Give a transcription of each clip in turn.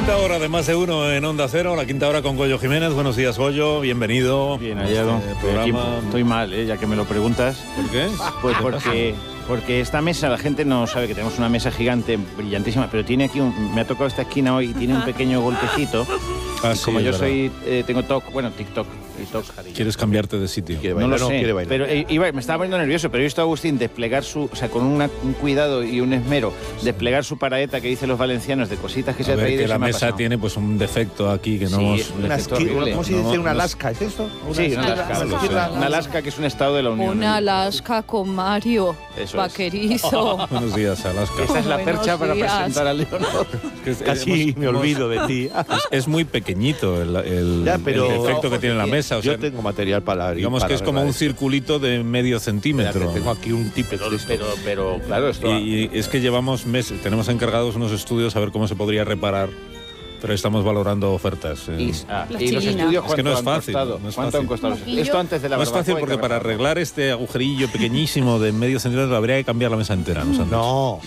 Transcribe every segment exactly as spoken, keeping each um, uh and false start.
Quinta hora de Más de Uno en Onda Cero, la quinta hora con Goyo Jiménez. Buenos días, Goyo, bienvenido. Bien hallado. Este programa... Estoy mal, ¿eh? Ya que me lo preguntas. ¿Por qué? Pues porque, porque esta mesa, la gente no sabe que tenemos una mesa gigante, brillantísima, pero tiene aquí un... Me ha tocado esta esquina hoy y tiene un pequeño golpecito. Ah, y sí, como yo verdad. soy... Eh, tengo TOC, bueno, TikTok. TikTok. ¿Quieres cambiarte de sitio? Quiere No bailar, lo sé, quiere bailar. pero eh, iba, me estaba poniendo nervioso, pero he visto a Agustín desplegar su, o sea, con una, un cuidado y un esmero, desplegar su paraeta que dicen los valencianos de cositas que se A ha ver, traído. que y la se me ha mesa pasado. tiene pues un defecto aquí que no Sí, hemos... es un Una efecto esqui- horrible. ¿Cómo se No, dice? no, ¿Una no. lasca? ¿Es esto? Sí, una esqui- lasca. lo sé. Una lasca que es un estado de la Unión. Una Alaska con Mario, Eso es. vaquerizo. Buenos días, Alaska. Esta es la Buenos percha para días. presentar a Leonor. Que es- Casi hemos- me hemos- olvido de ti. Es, es muy pequeñito el, el, Ya, pero- el defecto que tiene la mesa. O sea, Yo tengo material para... digamos para que es como un arreglar circulito de medio esto. centímetro. Mira, que tengo aquí un tipe Pero, pero, pero, claro, esto... Y, y es que llevamos meses, tenemos encargados unos estudios a ver cómo se podría reparar, pero estamos valorando ofertas. eh. Y, ah, La y los chilina. estudios, Es que no ¿cuánto es han fácil, costado? no es ¿Cuánto fácil. han costado? Moquillo. Esto antes de la No es fácil barbacoa hay porque que para repararlo. arreglar este agujerillo pequeñísimo de medio centímetro habría que cambiar la mesa entera. ¿No? Sandra? No,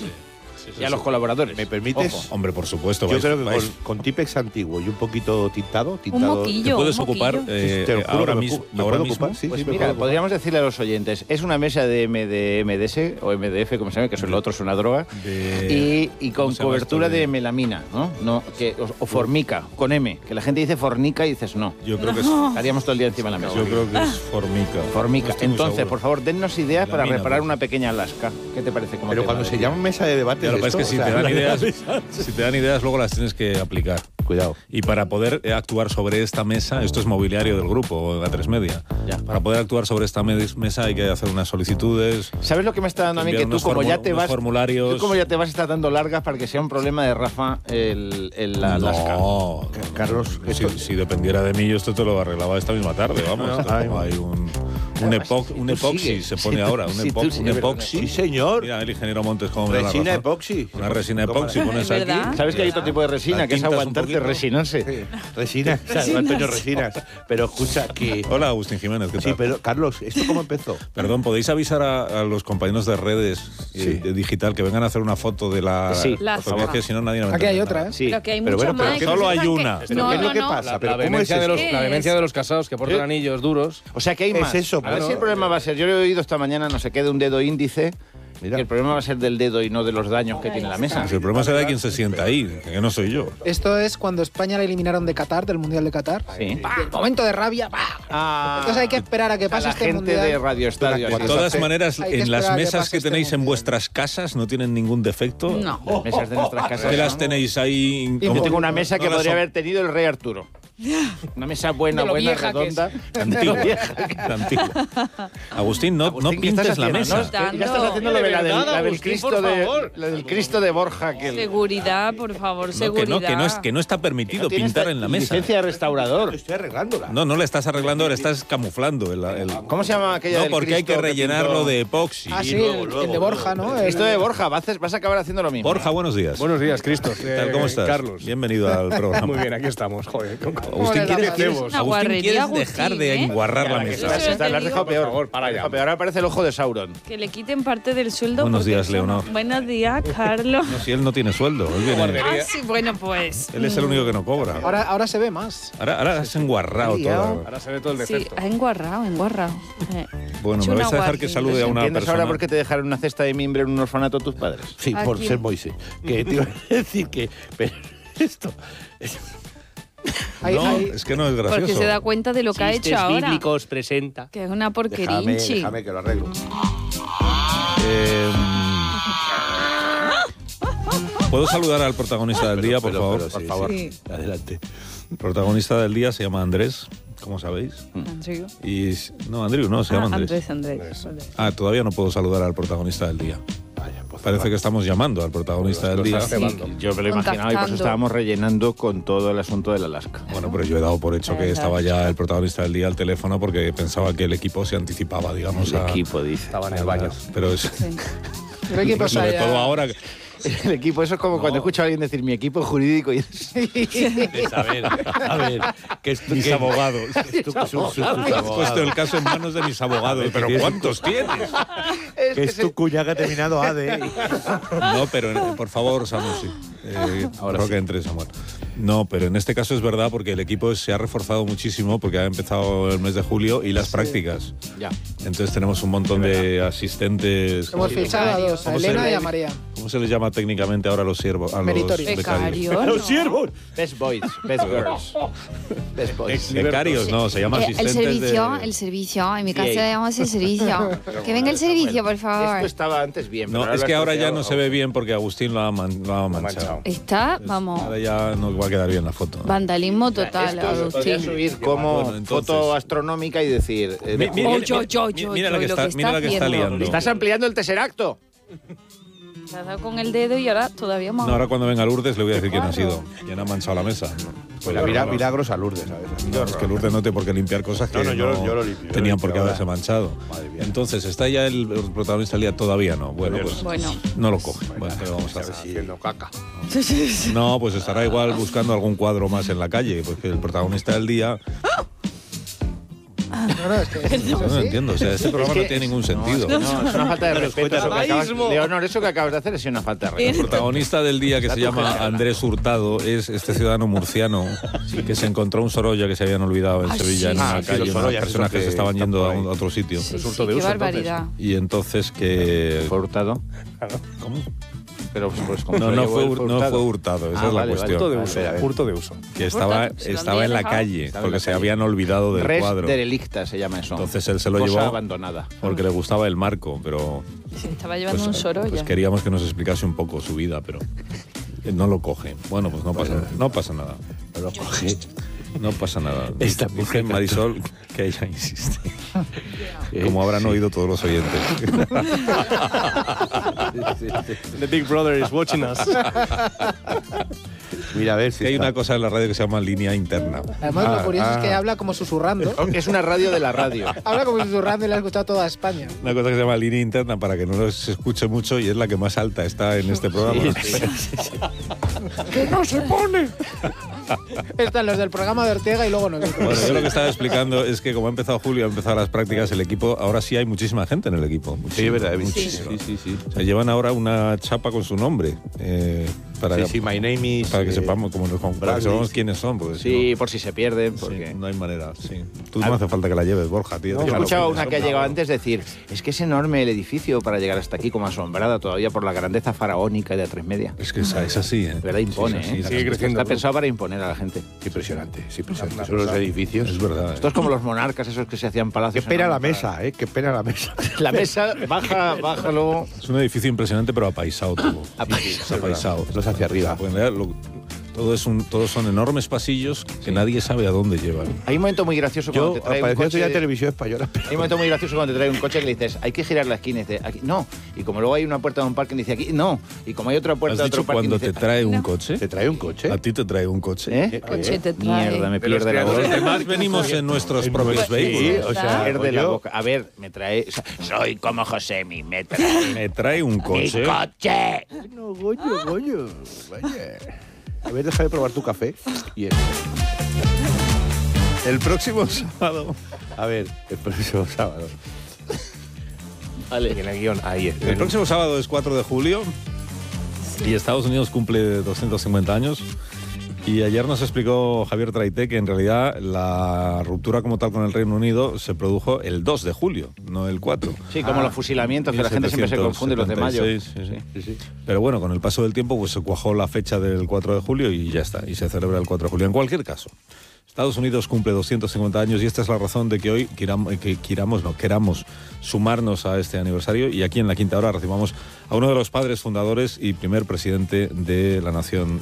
Y a los colaboradores. ¿me permites? Ojo. Hombre, por supuesto. Yo vais- creo que vais- con, con Tipex antiguo y un poquito tintado, Un tintado moquillo. te puedes un ocupar moquillo. eh, Te lo juro ahora que me mismo. ocu- ¿me Ahora puedo mismo. ocupar? Sí, Pues sí, me mira, puedo ocupar. podríamos decirle a los oyentes, es una mesa de M D M D S o M D F, como se llama, que eso es lo otro, es una droga, De- y, y ¿cómo con se llama cobertura esto de- de melamina, ¿no? no que, o, o formica, con M, que la gente dice fornica y dices no. Yo creo que es, Estaríamos todo el día encima de la mesa. yo creo que es formica. Formica. No estoy muy Entonces, seguro. por favor, dennos ideas para Lamina, reparar pues. una pequeña Alaska. ¿Qué te parece? Como Pero tema cuando de- se llama mesa de debate... Ya, lo que pasa es que si te dan ideas, ideas... si te dan ideas, luego las tienes que aplicar. Cuidado. Y para poder eh, actuar sobre esta mesa, esto es mobiliario del grupo, A tres Media. Ya. Para poder actuar sobre esta mes- mesa hay que hacer unas solicitudes. ¿Sabes lo que me está dando a mí? enviar Que tú unos como ya formu- te unos vas... formularios. Tú como ya te vas a estar dando largas para que sea un problema de Rafa el, el la Alaska. No, Carlos, si, esto- si dependiera de mí, yo esto te lo arreglaba esta misma tarde, vamos. No, Esto ay, como hay un, un, epo- un tú epoxi, sigue. se pone Sí, ahora, un, sí, tú epo- sí, un es verdad. epoxi. Sí, señor. Mira, el ingeniero Montes, cómo me da la Resina razón. epoxi. Una resina Toma. epoxi, pones ¿Es verdad? aquí. ¿Sabes que hay otro tipo de resina? La Que es tintas un aguantarte, poquito. resinarse. Sí, Resina, Antonio Resinas. Pero escucha que... Hola, Agustín Jiménez, ¿qué Sí, tal? pero Carlos, ¿esto cómo empezó? Perdón, ¿podéis avisar a, a los compañeros de redes eh, Sí. de digital que vengan a hacer una foto de la... Sí. La por favor, saca. que si no nadie me Aquí hay entiende otra, nada. ¿eh? Sí. Pero que hay Pero mucho bueno, pero más. que solo piensan hay que- una. ¿Pero No, qué es lo no, que no. pasa? La, ¿Pero la cómo es vehemencia de los, eso? la vehemencia de los casados que portan ¿Qué? anillos duros. O sea que hay ¿Qué más. es eso? A ver Claro. si el problema va a ser. Yo lo he oído esta mañana, no sé qué, de un dedo índice. Mira. Que el problema va a ser del dedo y no de los daños que tiene la mesa. Pues el problema será de quién se sienta ahí, que no soy yo. Esto es cuando España la eliminaron de Qatar, del Mundial de Qatar. Sí. Y el momento de rabia, ¡pah! Ah, Entonces hay que esperar a que pase la este gente Mundial. de Radio Estadio. De Cuando todas hace- maneras, hay que en las esperar a que mesas pase que este tenéis en mundial. vuestras casas no tienen ningún defecto. No. Las mesas de nuestras casas. ¿Qué las ¿no? tenéis ahí? Yo como- tengo una mesa no que las podría son- haber tenido el rey Arturo. Una mesa buena, De lo buena, vieja que es. redonda. Antigua. Antigua. Agustín, no, no Agustín, ¿qué estás pintes la haciendo? mesa. No, ya estás haciendo lo de la del, verdad, la del Agustín, Cristo por de favor. la del Cristo de Borja que el- Seguridad, por favor, No, que, seguridad. no, que, no es, que no está permitido no tienes pintar en la mesa. licencia de restaurador. Estoy arreglándola. No, no le estás arreglando, le estás camuflando. El, el- ¿Cómo se llama aquella no, del porque hay que Cristo rellenarlo pintó? de epoxi. Ah, Y sí, luego, el, luego, el de Borja, ¿no? El- Cristo de Borja, vas a, vas a acabar haciendo lo mismo. Borja, buenos días. Buenos días, Cristo. ¿Qué tal? ¿Cómo estás? Carlos. Bienvenido al programa. Muy bien, aquí estamos. Joder, con- con- Agustín, Joder, ¿quieres, la quieres- hacemos. Una Agustín, guarrería, ¿quieres Agustín, dejar de ¿eh? enguarrar la que mesa? estás- Eso estás- te la has dejado digo. peor. Por favor, para La has ya. dejado peor. Ahora parece el ojo de Sauron. Que le quiten parte del sueldo. Buenos porque días, eso Leonor. no- Buenos días, Carlos. No, si él no tiene sueldo. Él, viene- Ah, sí, bueno, pues. él es el único que no cobra. Ahora, ahora se ve más. Ahora, ahora has enguarrado Sí, todo. Ahora se ve todo el Sí, defecto. ha enguarrado, enguarrado. Eh. Bueno, Hecho me una vais a dejar que guardia. salude a una ¿Entiendes persona. ahora por qué te dejaron una cesta de mimbre en un orfanato tus padres? Sí, ¿A por quién? ser Moisés. Que te iba a decir que... Pero esto... Hay- No, hay- es que no es gracioso. Porque se da cuenta de lo que ha hecho Chistes ahora. bíblicos presenta. Que es una Déjame, porquerinchi. déjame que lo arreglo. Eh, ¿Puedo saludar al protagonista del día, por Pero, favor? pero, por sí, favor. Sí. Adelante. El protagonista del día se llama Andrés, como sabéis. Andrew. Y no, Andrew, no, se llama Ah, Andrés. Andrés, Andrés. Andrés. Ah, todavía no puedo saludar al protagonista del día. Vaya, pues Parece que estamos llamando al protagonista del Lo día. estás cebando. Yo me lo imaginaba y por eso Contactando. estábamos rellenando con todo el asunto del Alaska. Bueno, pero yo he dado por hecho que Exacto. estaba ya el protagonista del día al teléfono porque pensaba que el equipo se anticipaba, digamos, El a... equipo, dice. Estaba en el baño. Pero es... Sí. el equipo sobre se todo haya- ahora... El equipo, eso es como cuando escucho a alguien decir mi equipo jurídico y A ver, a ver. Que es, Mis que- abogados. que tú- que sus- sus- sus Has puesto abogados. el caso en manos de mis abogados. ¿Pero cuántos tienes? Que es tu cuña que ha terminado A D. No, pero eh, por favor, Samuel, sí. Eh, Ahora que entre, Samuel. No, pero en este caso es verdad porque el equipo se ha reforzado muchísimo porque ha empezado el mes de julio y las Sí. prácticas. Ya. Entonces tenemos un montón de asistentes. Hemos fichado a dos, a ¿Cómo se Elena le- y a María. ¿Cómo se les llama técnicamente ahora a los siervos? A los Meritorios. becarios. Becario. ¡Los ¿no? siervos! Best boys, best girls. Best boys. Becarios, no, se llama Eh, el asistentes servicio, de... el servicio. En mi casa Sí. le llamamos el servicio. Que venga el servicio, por favor. Esto estaba antes bien. pero No, es que ahora ya no se ve asociado bien porque Agustín lo ha, man- lo ha manchado. manchado. Está, vamos, Ahora ya no va a quedar bien la foto. vandalismo a- total, Esto se podría Agustín. subir como Bueno, entonces- foto astronómica y decir... eh, Mi- de- mira, Oh, mira, yo, yo, mira, yo, mira yo, la que lo está, que mira la está que está haciendo. liando. Estás ampliando el tesseracto. Se ha dado con el dedo y ahora todavía más. No, ahora cuando venga Lourdes le voy a decir quién ha Claro. sido. Quién ha manchado la mesa. Pues la mira, milagros a Lourdes, ¿sabes? No, es que Lourdes no tiene por qué limpiar cosas que No, no, no, yo lo- yo lo limpio, yo tenían lo por qué limpio haberse ahora. manchado. Madre mía. Entonces, ¿está ya el, el protagonista del día? Todavía no. Bueno, pues Bueno. no lo coge. Bueno, ¿qué vamos a hacer? Haciendo caca. No, pues estará igual buscando algún cuadro más en la calle, porque el protagonista del día... No, no, es que es No, no así. entiendo, o sea, este programa no, tiene ningún sentido. No, es una falta de respeto. Eso que acabas, Dadaísmo. Leonor, eso que acabas de hacer es una falta de El respeto. protagonista del día, que se llama Andrés Hurtado, es este ciudadano murciano que se encontró un Sorolla que se habían olvidado en Ah, Sevilla sí. en una Ah, sí, calle, los unos Sorollas, personas esos que se que estaban están yendo por a, ahí. un- a otro sitio. Sí, Resultó sí, de qué uso, barbaridad. Y entonces que... ¿Fue Hurtado? ¿Cómo? Pero pues, como No, se lo no llevó fue, el Hur- no Hurtado. fue Hurtado, esa Ah, es la vale, vale. cuestión. Hurto de A uso. ver, a ver. Hurto de uso. Que estaba, Hurtado, ¿se lo estaba en había la dejado? calle, Estaba en porque la se calle. habían olvidado del Res cuadro. derelicta se llama eso. Entonces él se lo Cosa llevó abandonada. porque le gustaba el marco, pero Se estaba llevando pues, un Sorolla. pues queríamos que nos explicase un poco su vida, pero no lo coge. Bueno, pues no pasa, no pasa nada. No lo coge. No pasa nada. Esta Dice mujer Marisol que ella insiste. Como habrán oído todos los oyentes. The Big Brother is watching us. Mira, a ver si Que hay está. una cosa en la radio que se llama línea interna. Además, Ah, lo curioso es que ah. habla como susurrando. Es una radio de la radio. Habla como susurrando y le ha escuchado toda España. Una cosa que se llama línea interna para que no se escuche mucho y es la que más alta está en este programa. ¡Que no se pone! Están los del programa de Ortega y luego nosotros. Bueno, yo lo que estaba explicando es que como ha empezado julio, ha empezado las prácticas, el equipo, ahora sí hay muchísima gente en el equipo. Sí, es verdad. Muchísima. Sí, sí, sí. O sea, llevan ahora una chapa con su nombre. eh, para, Sí, sí, my name is... para que eh, sepamos, como, como- para que Bradley. sepamos quiénes son. Porque si Sí, no- por si se pierden. sí, Porque... no hay manera. Sí. Tú no hace falta que la lleves, Borja, tío. Yo he déjalo. escuchado una que ha llegado antes decir, es que es enorme el edificio para llegar hasta aquí, como asombrada todavía por la grandeza faraónica de A tres Media. Es que es, es así, ¿eh? De verdad impone, Sí, es así, ¿eh? la Sigue gente- creciendo. Está pensado para imponer a la gente. Impresionante, es impresionante. Una Son los cosa. edificios. Es verdad. ¿eh? Esto es como los monarcas esos que se hacían Qué palacios. pena la enormes mesa, ¿eh? Qué pena la mesa. para- La mesa, baja, bájalo. Es un edificio impresionante, pero apaisado todo. Apaisado. Apaisado. Los hacia arriba. Porque en realidad lo- todo es un, todos son enormes pasillos que nadie sabe a dónde llevan. Hay un momento muy gracioso cuando Yo te trae un apareció coche... ya televisión española. Hay un momento muy gracioso cuando te trae un coche que le dices, hay que girar la esquina y dice, aquí, no. Y como luego hay una puerta de un parque y dice, aquí, no. Y como hay otra ¿Has puerta de otro dicho parque y cuando dice, te trae un no. coche? ¿Te trae un coche? ¿A ti te trae un coche? ¿eh? Coche te trae. Mierda, me De los pierde la creadores boca. Los demás venimos en nuestros propios Sí, vehículos. o sea, Pierde la yo- boca. A ver, me trae... o sea, soy como Josemi, me trae Me trae un mi coche. coche. No, goño, goño. Vaya. A ver, déjame probar tu café. Y el- El próximo sábado. A ver, el próximo sábado. Vale. Y en el guión, ahí es. El próximo sábado es cuatro de julio y Estados Unidos cumple doscientos cincuenta años. Y ayer nos explicó Javier Traité que en realidad la ruptura como tal con el Reino Unido se produjo el dos de julio, no el cuatro. Sí, como los fusilamientos, que la gente siempre se confunde los de mayo. mil setecientos setenta y seis, sí, sí. Pero bueno, con el paso del tiempo pues se cuajó la fecha del cuatro de julio y ya está, y se celebra el cuatro de julio. En cualquier caso, Estados Unidos cumple doscientos cincuenta años y esta es la razón de que hoy queramos, que queramos, no, queramos sumarnos a este aniversario y aquí en la Quinta Hora recibamos a uno de los padres fundadores y primer presidente de la nación